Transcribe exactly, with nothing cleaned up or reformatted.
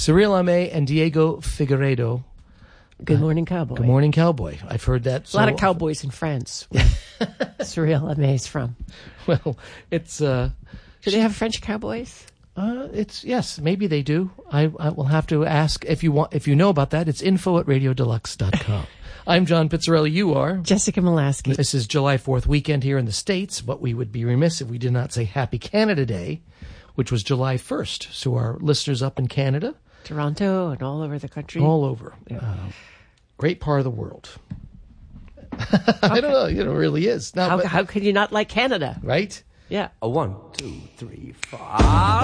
Cyril Ame and Diego Figueiredo. Good morning, cowboy. Good morning, cowboy. I've heard that. So a lot of cowboys in France. Cyril Ame is from. Well, it's. Uh, do they have French cowboys? Uh, it's yes, maybe they do. I, I will have to ask if you want. If you know about that, it's info at radio deluxe dot com. I'm John Pizzarelli. You are Jessica Molaski. This is July fourth weekend here in the States, but we would be remiss if we did not say Happy Canada Day, which was July first. So our listeners up in Canada, Toronto, and all over the country, all over. Yeah. Uh, Great part of the world. I don't know. You know, it really is. No, how, but, how could you not like Canada? Right? Yeah. A one, two, three, four.